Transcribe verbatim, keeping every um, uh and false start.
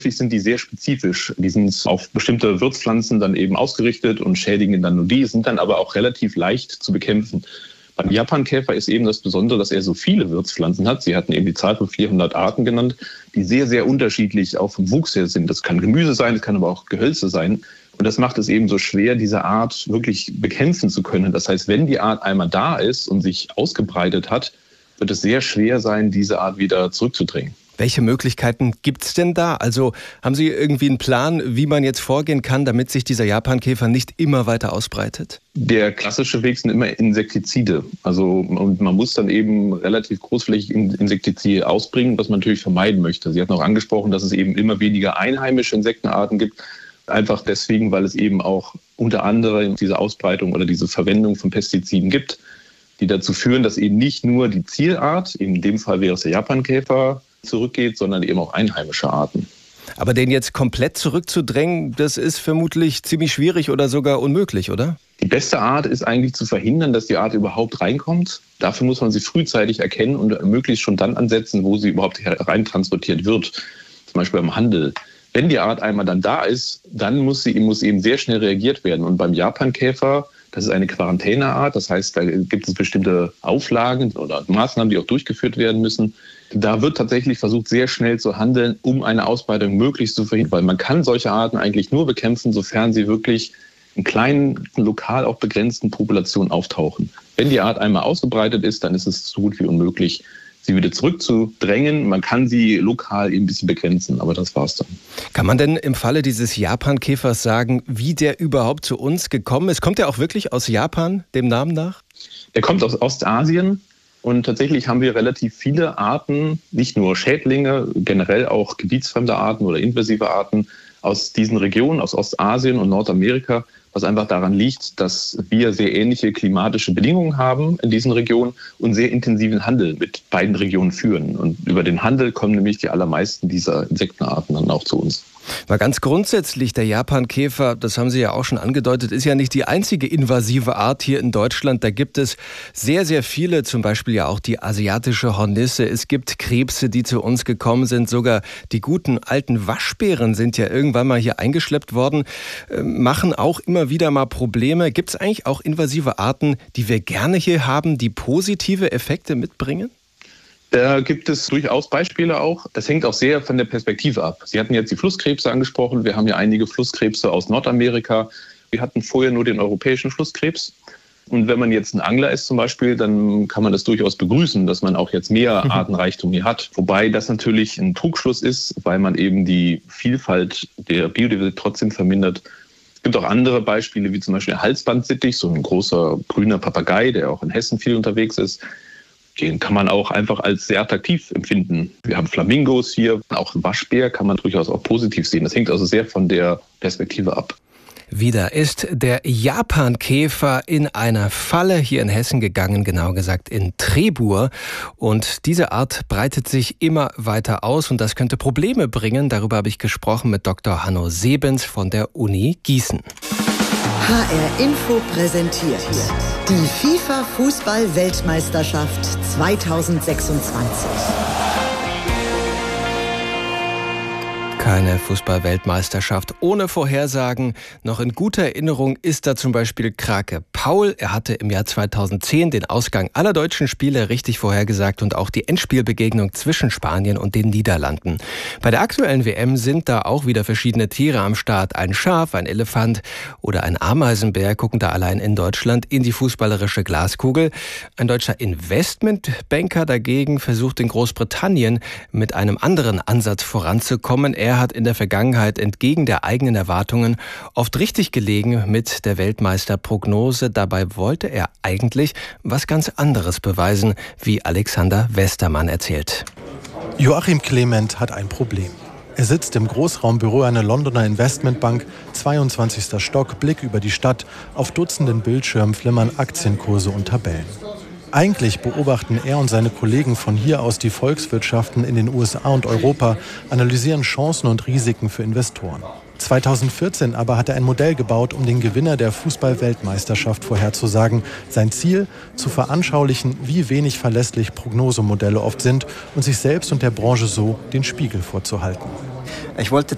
sind die sehr spezifisch. Die sind auf bestimmte Wirtspflanzen dann eben ausgerichtet und schädigen dann nur die, sind dann aber auch relativ leicht zu bekämpfen. Beim Japankäfer ist eben das Besondere, dass er so viele Wirtspflanzen hat. Sie hatten eben die Zahl von vierhundert Arten genannt, die sehr, sehr unterschiedlich auch vom Wuchs her sind. Das kann Gemüse sein, das kann aber auch Gehölze sein. Und das macht es eben so schwer, diese Art wirklich bekämpfen zu können. Das heißt, wenn die Art einmal da ist und sich ausgebreitet hat, wird es sehr schwer sein, diese Art wieder zurückzudrängen. Welche Möglichkeiten gibt es denn da? Also haben Sie irgendwie einen Plan, wie man jetzt vorgehen kann, damit sich dieser Japankäfer nicht immer weiter ausbreitet? Der klassische Weg sind immer Insektizide. Also und man muss dann eben relativ großflächig Insektizide ausbringen, was man natürlich vermeiden möchte. Sie hatten auch angesprochen, dass es eben immer weniger einheimische Insektenarten gibt. Einfach deswegen, weil es eben auch unter anderem diese Ausbreitung oder diese Verwendung von Pestiziden gibt, die dazu führen, dass eben nicht nur die Zielart, in dem Fall wäre es der Japankäfer, zurückgeht, sondern eben auch einheimische Arten. Aber den jetzt komplett zurückzudrängen, das ist vermutlich ziemlich schwierig oder sogar unmöglich, oder? Die beste Art ist eigentlich zu verhindern, dass die Art überhaupt reinkommt. Dafür muss man sie frühzeitig erkennen und möglichst schon dann ansetzen, wo sie überhaupt hereintransportiert wird. Zum Beispiel beim Handel. Wenn die Art einmal dann da ist, dann muss sie muss eben sehr schnell reagiert werden. Und beim Japankäfer, das ist eine Quarantäneart, das heißt, da gibt es bestimmte Auflagen oder Maßnahmen, die auch durchgeführt werden müssen. Da wird tatsächlich versucht, sehr schnell zu handeln, um eine Ausbreitung möglichst zu verhindern. Weil man kann solche Arten eigentlich nur bekämpfen, sofern sie wirklich in kleinen, lokal auch begrenzten Populationen auftauchen. Wenn die Art einmal ausgebreitet ist, dann ist es so gut wie unmöglich, sie wieder zurückzudrängen. Man kann sie lokal eben ein bisschen begrenzen, aber das war's dann. Kann man denn im Falle dieses Japankäfers sagen, wie der überhaupt zu uns gekommen ist? Kommt er auch wirklich aus Japan, dem Namen nach? Er kommt aus Ostasien. Und tatsächlich haben wir relativ viele Arten, nicht nur Schädlinge, generell auch gebietsfremde Arten oder invasive Arten aus diesen Regionen, aus Ostasien und Nordamerika, was einfach daran liegt, dass wir sehr ähnliche klimatische Bedingungen haben in diesen Regionen und sehr intensiven Handel mit beiden Regionen führen. Und über den Handel kommen nämlich die allermeisten dieser Insektenarten dann auch zu uns. Mal ganz grundsätzlich, der Japankäfer, das haben Sie ja auch schon angedeutet, ist ja nicht die einzige invasive Art hier in Deutschland. Da gibt es sehr, sehr viele, zum Beispiel ja auch die asiatische Hornisse. Es gibt Krebse, die zu uns gekommen sind. Sogar die guten alten Waschbären sind ja irgendwann mal hier eingeschleppt worden, machen auch immer wieder mal Probleme. Gibt es eigentlich auch invasive Arten, die wir gerne hier haben, die positive Effekte mitbringen? Da gibt es durchaus Beispiele auch. Das hängt auch sehr von der Perspektive ab. Sie hatten jetzt die Flusskrebse angesprochen. Wir haben ja einige Flusskrebse aus Nordamerika. Wir hatten vorher nur den europäischen Flusskrebs. Und wenn man jetzt ein Angler ist zum Beispiel, dann kann man das durchaus begrüßen, dass man auch jetzt mehr Artenreichtum hier hat. Wobei das natürlich ein Trugschluss ist, weil man eben die Vielfalt der Biodiversität trotzdem vermindert. Es gibt auch andere Beispiele, wie zum Beispiel der Halsbandsittich, so ein großer grüner Papagei, der auch in Hessen viel unterwegs ist. Den kann man auch einfach als sehr attraktiv empfinden. Wir haben Flamingos hier, auch Waschbär kann man durchaus auch positiv sehen. Das hängt also sehr von der Perspektive ab. Wieder ist der Japankäfer in einer Falle hier in Hessen gegangen, genau gesagt in Trebur. Und diese Art breitet sich immer weiter aus und das könnte Probleme bringen. Darüber habe ich gesprochen mit Doktor Hanno Sebens von der Uni Gießen. H R Info präsentiert die FIFA-Fußball-Weltmeisterschaft zweitausendsechsundzwanzig. Keine Fußball-Weltmeisterschaft ohne Vorhersagen. Noch in guter Erinnerung ist da zum Beispiel Krake Paul. Er hatte im Jahr zweitausendzehn den Ausgang aller deutschen Spiele richtig vorhergesagt und auch die Endspielbegegnung zwischen Spanien und den Niederlanden. Bei der aktuellen W M sind da auch wieder verschiedene Tiere am Start. Ein Schaf, ein Elefant oder ein Ameisenbär gucken da allein in Deutschland in die fußballerische Glaskugel. Ein deutscher Investmentbanker dagegen versucht in Großbritannien mit einem anderen Ansatz voranzukommen. Er hat in der Vergangenheit entgegen der eigenen Erwartungen oft richtig gelegen mit der Weltmeisterprognose. Dabei wollte er eigentlich was ganz anderes beweisen, wie Alexander Westermann erzählt. Joachim Clement hat ein Problem. Er sitzt im Großraumbüro einer Londoner Investmentbank, zweiundzwanzigster Stock, Blick über die Stadt. Auf Dutzenden Bildschirmen flimmern Aktienkurse und Tabellen. Eigentlich beobachten er und seine Kollegen von hier aus die Volkswirtschaften in den U S A und Europa, analysieren Chancen und Risiken für Investoren. zweitausendvierzehn aber hat er ein Modell gebaut, um den Gewinner der Fußball-Weltmeisterschaft vorherzusagen. Sein Ziel, zu veranschaulichen, wie wenig verlässlich Prognosemodelle oft sind und sich selbst und der Branche so den Spiegel vorzuhalten. Ich wollte